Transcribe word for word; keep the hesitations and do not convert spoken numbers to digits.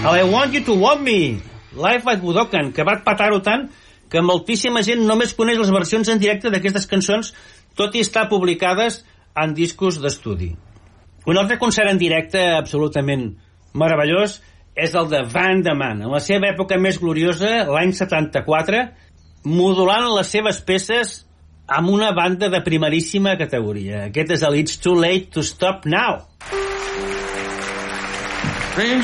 I Want You to Want Me, Live at Budokan, que va patar-ho tant que moltíssima gent només coneix les versions en directe d'aquestes cançons, tot i estar publicades en discos d'estudi. Un altre concert en directe absolutament meravellós és el de Van de Man, en la seva època més gloriosa, l'any setanta-quatre, modulant les seves peces amb una banda de primeríssima categoria. Aquest és el It's Too Late to Stop Now. Dreams